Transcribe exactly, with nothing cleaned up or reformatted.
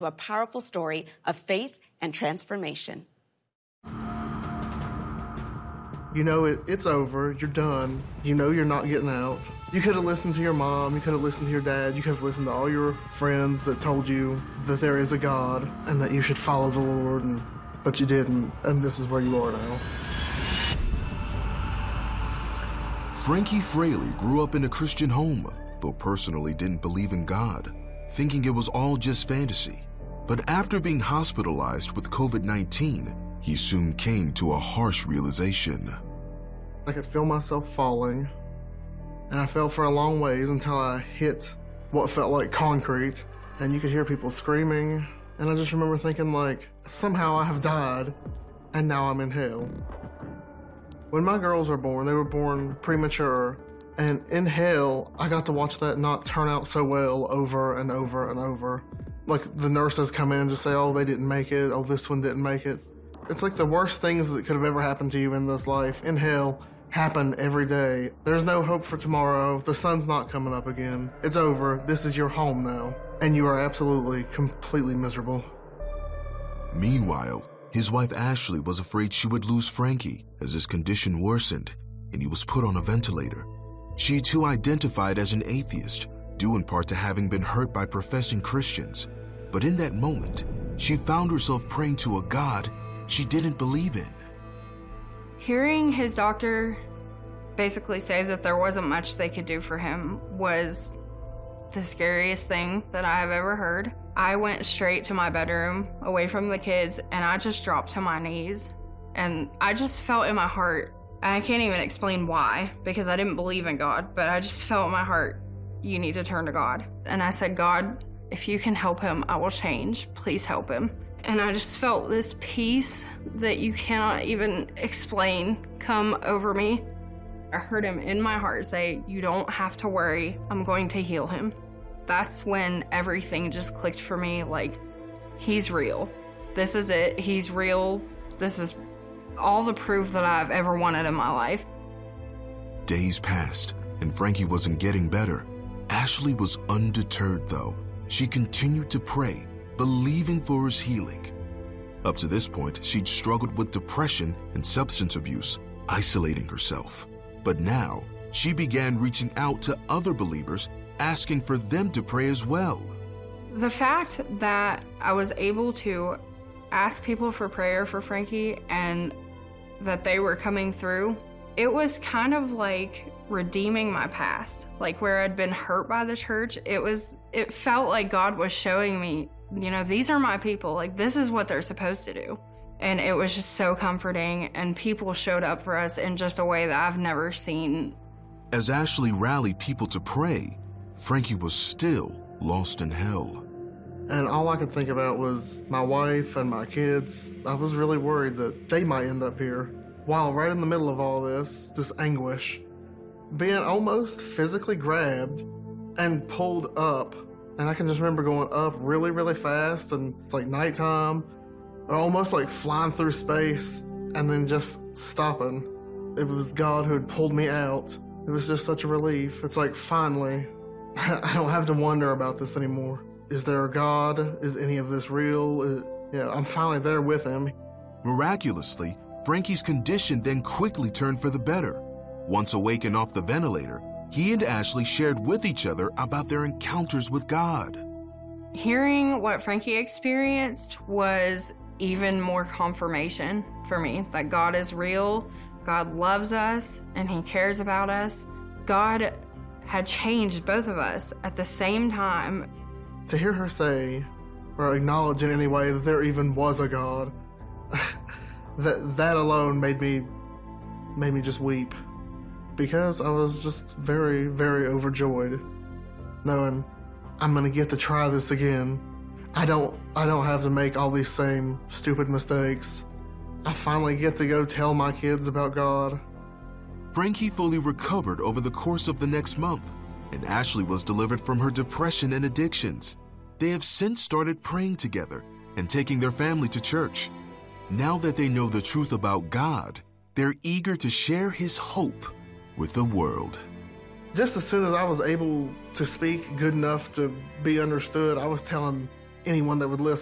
A powerful story of faith and transformation. You know it, it's over, you're done, you know you're not getting out. You could have listened to your mom, you could have listened to your dad, you could have listened to all your friends that told you that there is a God and that you should follow the Lord, and, but you didn't, and this is where you are now. Frankie Fraley grew up in a Christian home, though personally didn't believe in God, thinking it was all just fantasy. But after being hospitalized with COVID nineteen, he soon came to a harsh realization. I could feel myself falling, and I fell for a long ways until I hit what felt like concrete, and you could hear people screaming, and I just remember thinking, like, somehow I have died, and now I'm in hell. When my girls were born, they were born premature, and in hell, I got to watch that not turn out so well over and over and over. Like, the nurses come in and just say, oh, they didn't make it, oh, this one didn't make it. It's like the worst things that could have ever happened to you in this life, in hell, happen every day. There's no hope for tomorrow. The sun's not coming up again. It's over. This is your home now. And you are absolutely, completely miserable. Meanwhile, his wife Ashley was afraid she would lose Frankie as his condition worsened and he was put on a ventilator. She too identified as an atheist, due in part to having been hurt by professing Christians. But in that moment, she found herself praying to a God she didn't believe in. Hearing his doctor basically say that there wasn't much they could do for him was the scariest thing that I have ever heard. I went straight to my bedroom, away from the kids, and I just dropped to my knees. And I just felt in my heart, I can't even explain why, because I didn't believe in God, but I just felt in my heart, you need to turn to God. And I said, God, if you can help him, I will change. Please help him. And I just felt this peace that you cannot even explain come over me. I heard him in my heart say, you don't have to worry, I'm going to heal him. That's when everything just clicked for me, like, he's real. This is it, he's real. This is all the proof that I've ever wanted in my life. Days passed, and Frankie wasn't getting better. Ashley was undeterred, though. She continued to pray, believing for his healing. Up to this point, she'd struggled with depression and substance abuse, isolating herself. But now, she began reaching out to other believers, asking for them to pray as well. The fact that I was able to ask people for prayer for Frankie and that they were coming through, it was kind of like redeeming my past. Like where I'd been hurt by the church, it was, it felt like God was showing me, you know, these are my people, like this is what they're supposed to do. And it was just so comforting, and people showed up for us in just a way that I've never seen. As Ashley rallied people to pray, Frankie was still lost in hell. And all I could think about was my wife and my kids. I was really worried that they might end up here. While right in the middle of all this, this anguish, being almost physically grabbed and pulled up. And I can just remember going up really, really fast, and it's like nighttime, almost like flying through space and then just stopping. It was God who had pulled me out. It was just such a relief. It's like, finally, I don't have to wonder about this anymore. Is there a God? Is any of this real? Is, yeah, I'm finally there with him. Miraculously, Frankie's condition then quickly turned for the better. Once awake and off the ventilator, he and Ashley shared with each other about their encounters with God. Hearing what Frankie experienced was even more confirmation for me that God is real, God loves us, and he cares about us. God had changed both of us at the same time. To hear her say, or acknowledge in any way that there even was a God, that that alone made me, made me just weep. Because I was just very, very overjoyed, knowing I'm gonna get to try this again. I don't, I don't have to make all these same stupid mistakes. I finally get to go tell my kids about God. Frankie fully recovered over the course of the next month, and Ashley was delivered from her depression and addictions. They have since started praying together and taking their family to church. Now that they know the truth about God, they're eager to share his hope with the world. Just as soon as I was able to speak good enough to be understood, I was telling anyone that would listen.